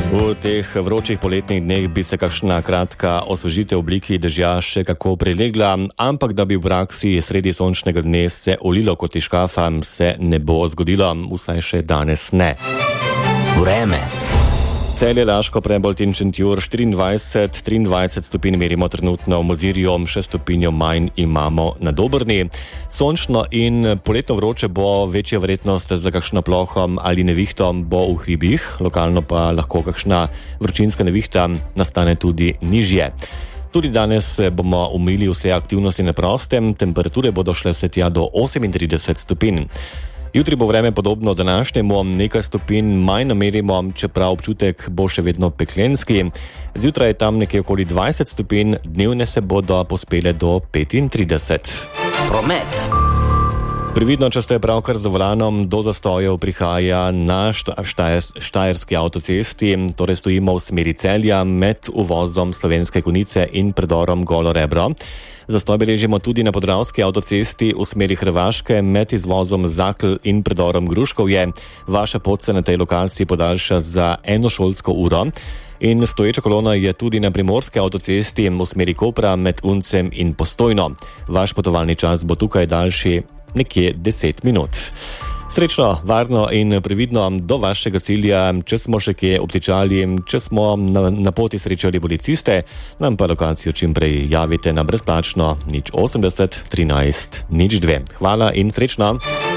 V teh vročih poletnih dneh bi se kakšna kratka osvežitev v obliki dežja še kako prilegla, ampak da bi v praksi sredi sončnega dne se olilo kot iz škafa, se ne bo zgodilo, vsaj še danes ne. Vreme. Celje, Laško, Prebold in Šentjur 23 stopinj merimo trenutno, v Mozirju 6 stopinj manj imamo na Dobrni. Sončno in poletno vroče bo, večja verjetnost za kakšno ploho ali nevihto bo v hribih, lokalno pa lahko kakšna vročinska nevihta nastane tudi nižje. Tudi danes bomo umili vse aktivnosti na prostem, temperature bodo šle vse tja do 38 stopinj. Jutri bo vreme podobno današnjemu, nekaj stopinj manj namerimo, čeprav občutek bo še vedno peklenski. Zjutraj je tam nekje okoli 20 stopinj, dnevne se bodo pospele do 35. Promet. Previdno, če ste pravkar za volanom, do zastojev prihaja na Štajerski avtocesti, torej stojimo v smeri Celja med uvozom Slovenske Konjice in predorom Golo Rebro. Zastoj beležimo tudi na Podravski avtocesti v smeri Hrvaške med izvozom Zakl in predorom Gruškovje. Vaša pot se na tej lokaciji podaljša za 1 šolsko uro. In stoječa kolona je tudi na Primorski avtocesti v smeri Kopra med Uncem in Postojno. Vaš potovalni čas bo tukaj daljši nekje 10 minut. Srečno, varno in previdno do vašega cilja, če smo še kje obtičali, če smo na poti srečali policiste, nam pa lokacijo čim prej javite na brezplačno 080 13 02. Hvala in srečno.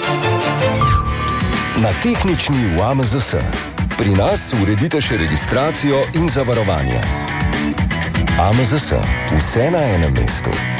Na tehnični v AMZS. Pri nas uredite še registracijo in zavarovanje. AMZS. Vse na enem mestu.